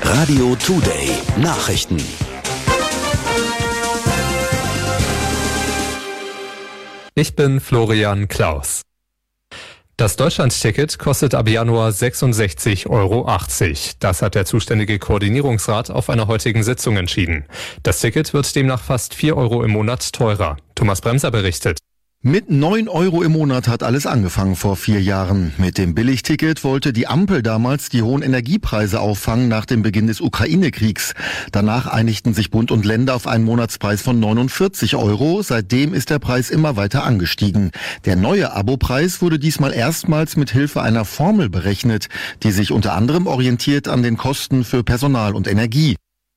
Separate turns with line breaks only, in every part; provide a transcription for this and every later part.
Radio Today Nachrichten.
Ich bin Florian Klaus. Das Deutschland-Ticket kostet ab Januar 66,80 €. Das hat der zuständige Koordinierungsrat auf einer heutigen Sitzung entschieden. Das Ticket wird demnach fast 4 € im Monat teurer. Thomas Bremser berichtet.
Mit 9 € im Monat hat alles angefangen vor 4 Jahren. Mit dem Billigticket wollte die Ampel damals die hohen Energiepreise auffangen nach dem Beginn des Ukraine-Kriegs. Danach einigten sich Bund und Länder auf einen Monatspreis von 49 €. Seitdem ist der Preis immer weiter angestiegen. Der neue Abopreis wurde diesmal erstmals mit Hilfe einer Formel berechnet, die sich unter anderem orientiert an den Kosten für Personal und Energie.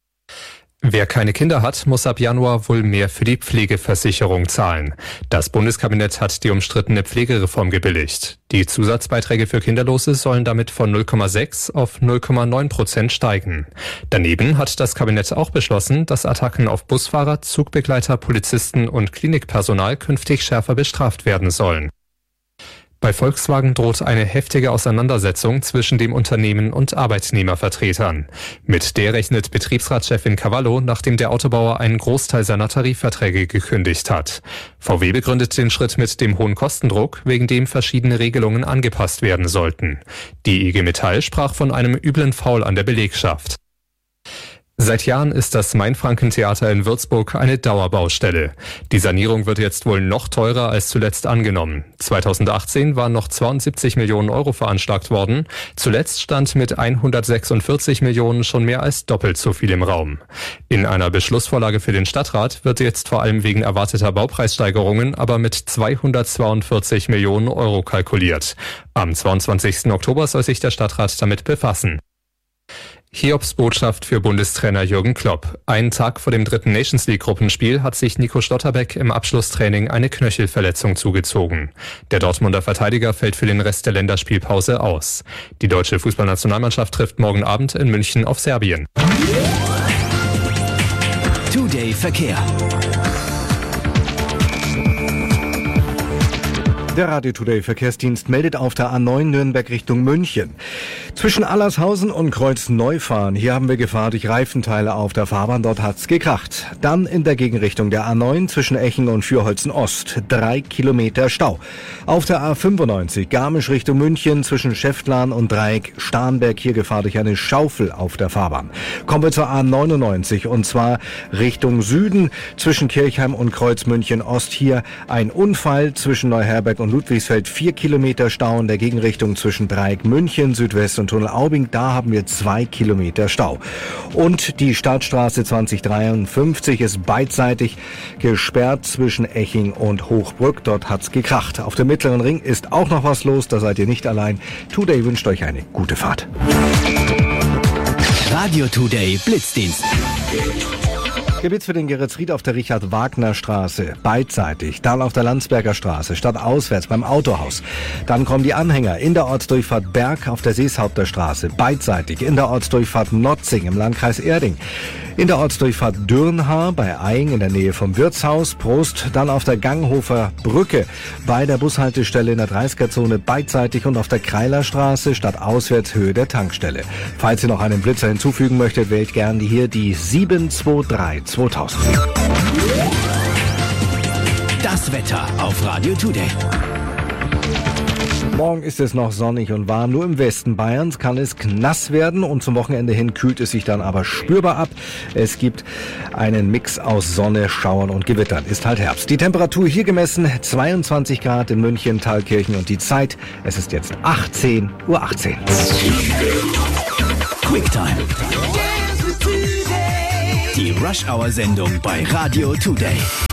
Wer keine Kinder hat, muss ab Januar wohl mehr für die Pflegeversicherung zahlen. Das Bundeskabinett hat die umstrittene Pflegereform gebilligt. Die Zusatzbeiträge für Kinderlose sollen damit von 0,6 auf 0,9% steigen. Daneben hat das Kabinett auch beschlossen, dass Attacken auf Busfahrer, Zugbegleiter, Polizisten und Klinikpersonal künftig schärfer bestraft werden sollen. Bei Volkswagen droht eine heftige Auseinandersetzung zwischen dem Unternehmen und Arbeitnehmervertretern. Mit der rechnet Betriebsratschefin Cavallo, nachdem der Autobauer einen Großteil seiner Tarifverträge gekündigt hat. VW begründet den Schritt mit dem hohen Kostendruck, wegen dem verschiedene Regelungen angepasst werden sollten. Die IG Metall sprach von einem üblen Foul an der Belegschaft. Seit Jahren ist das Mainfranken-Theater in Würzburg eine Dauerbaustelle. Die Sanierung wird jetzt wohl noch teurer als zuletzt angenommen. 2018 waren noch 72 Millionen € veranschlagt worden. Zuletzt stand mit 146 Millionen schon mehr als doppelt so viel im Raum. In einer Beschlussvorlage für den Stadtrat wird jetzt vor allem wegen erwarteter Baupreissteigerungen aber mit 242 Millionen € kalkuliert. Am 22. Oktober soll sich der Stadtrat damit befassen. Hiobsbotschaft für Bundestrainer Jürgen Klopp. Einen Tag vor dem 3. Nations-League-Gruppenspiel hat sich Nico Schlotterbeck im Abschlusstraining eine Knöchelverletzung zugezogen. Der Dortmunder Verteidiger fällt für den Rest der Länderspielpause aus. Die deutsche Fußballnationalmannschaft trifft morgen Abend in München auf Serbien.
Today Verkehr.
Der Radio Today Verkehrsdienst meldet auf der A9 Nürnberg Richtung München. Zwischen Allershausen und Kreuzneufahren, hier haben wir Gefahr durch Reifenteile auf der Fahrbahn, dort hat's gekracht. Dann in der Gegenrichtung der A9 zwischen Eching und Fürholzen Ost, 3 Kilometer Stau. Auf der A95 Garmisch Richtung München zwischen Schäftlarn und Dreieck Starnberg, hier Gefahr durch eine Schaufel auf der Fahrbahn. Kommen wir zur A99 und zwar Richtung Süden zwischen Kirchheim und Kreuzmünchen Ost, hier ein Unfall zwischen Neuherberg und Ludwigsfeld, 4 Kilometer Stau in der Gegenrichtung zwischen Dreieck München Südwest und Tunnel Aubing, da haben wir 2 Kilometer Stau. Und die Stadtstraße 2053 ist beidseitig gesperrt zwischen Eching und Hochbrück, dort hat's gekracht. Auf dem Mittleren Ring ist auch noch was los, da seid ihr nicht allein. Today wünscht euch eine gute Fahrt.
Radio Today Blitzdienst.
Geht's für den Geretsried auf der Richard-Wagner-Straße, beidseitig, dann auf der Landsberger Straße, stadtauswärts beim Autohaus. Dann kommen die Anhänger in der Ortsdurchfahrt Berg auf der Seeshaupter Straße, beidseitig, in der Ortsdurchfahrt Notzing im Landkreis Erding. In der Ortsdurchfahrt Dürnhaar bei Eying in der Nähe vom Wirtshaus, Prost, dann auf der Ganghofer Brücke bei der Bushaltestelle in der 30er-Zone beidseitig und auf der Kreilerstraße stadtauswärts Höhe der Tankstelle. Falls ihr noch einen Blitzer hinzufügen möchtet, wählt gerne hier die 723 2000.
Das Wetter auf Radio Today.
Morgen ist es noch sonnig und warm. Nur im Westen Bayerns kann es nass werden und zum Wochenende hin kühlt es sich dann aber spürbar ab. Es gibt einen Mix aus Sonne, Schauern und Gewittern. Ist halt Herbst. Die Temperatur hier gemessen 22 Grad in München, Thalkirchen und die Zeit. Es ist jetzt 18:18 Uhr.
Quicktime. Die Rush-Hour-Sendung bei Radio Today.